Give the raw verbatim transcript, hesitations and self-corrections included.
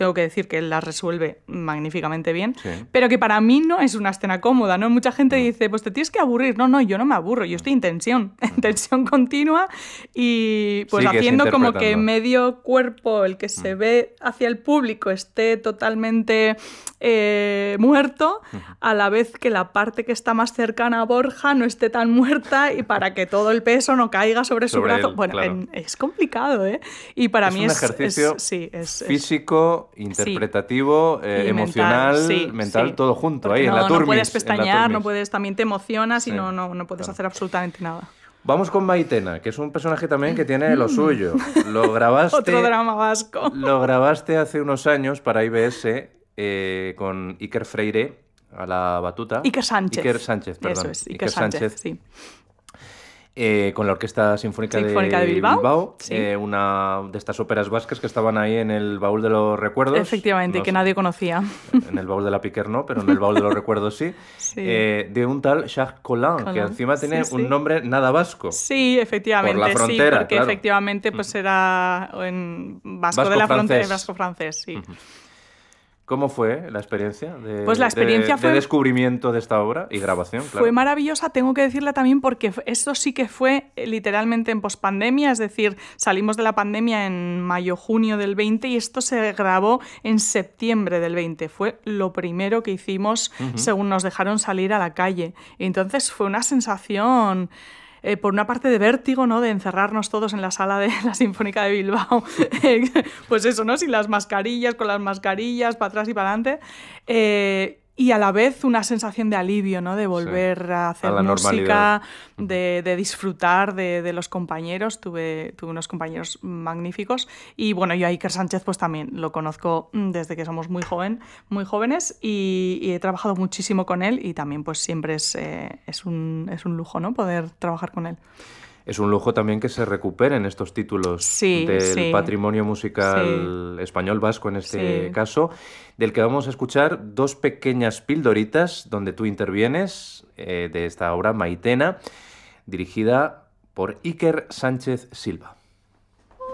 tengo que decir que él las resuelve magníficamente bien, Sí. pero que para mí no es una escena cómoda, ¿no? Mucha gente Mm. dice, pues te tienes que aburrir. No, no, yo no me aburro, yo estoy en tensión, en tensión continua y pues Sigues haciendo como que interpretando. medio cuerpo, el que se Mm. ve hacia el público, esté totalmente eh, muerto, a la vez que la parte que está más cercana a Borja no esté tan muerta y para que todo el peso no caiga sobre, su Sobre brazo. él, Bueno, claro. en- es complicado, ¿eh? Y para Es mí un es... ejercicio es- sí, es, es- físico, interpretativo, eh, y emocional, sí, mental, sí. todo junto, Porque ahí, en no, la turmis. no puedes en la pestañear, no turmis. puedes, también te emocionas y Sí, no, no, no puedes claro. hacer absolutamente nada. Vamos con Maitena, que es un personaje también que tiene lo suyo. Lo grabaste, Otro drama vasco. lo grabaste hace unos años para I B S eh, con Iker Freire a la batuta. Iker Sánchez. Iker Sánchez, perdón. Eso es, Iker, Sánchez, sí. eh, con la Orquesta Sinfónica, Sinfónica de, de Bilbao, Bilbao, sí. eh, una de estas óperas vascas que estaban ahí en el baúl de los recuerdos. Efectivamente, No que sé, nadie conocía. en el baúl de la Piquer no, pero en el baúl de los recuerdos sí. Sí. Eh, de un tal Jacques Collin, que Collin, encima tiene sí, un sí. nombre nada vasco. Sí, efectivamente, Por la frontera, sí, porque claro. efectivamente pues era en vasco, Vasco de la frontera, francés. vasco francés, sí. ¿Cómo fue la experiencia de, Pues la experiencia de, fue- de descubrimiento de esta obra y grabación? Claro. Fue maravillosa, tengo que decirla también, porque esto sí que fue eh, literalmente en pospandemia, es decir, salimos de la pandemia en mayo-junio del veinte y esto se grabó en septiembre del veinte. Fue lo primero que hicimos Ujú. según nos dejaron salir a la calle. Y entonces fue una sensación... Eh, por una parte de vértigo, ¿no? De encerrarnos todos en la sala de la Sinfónica de Bilbao. Eh, pues eso, ¿no? Sin las mascarillas, con las mascarillas, para atrás y para adelante. Eh, y a la vez una sensación de alivio, ¿no? De volver Sí, a hacer a la música, normalidad. de, de disfrutar de, de los compañeros. Tuve, tuve unos compañeros magníficos. Y bueno, yo a Iker Sánchez pues también lo conozco desde que somos muy joven, muy jóvenes y, y he trabajado muchísimo con él y también pues siempre es, eh, es, un, es un lujo, ¿no? Poder trabajar con él. Es un lujo también que se recuperen estos títulos Sí, del sí. patrimonio musical español vasco en este Sí. caso, del que vamos a escuchar dos pequeñas pildoritas donde tú intervienes eh, de esta obra Maitena, dirigida por Iker Sánchez Silva.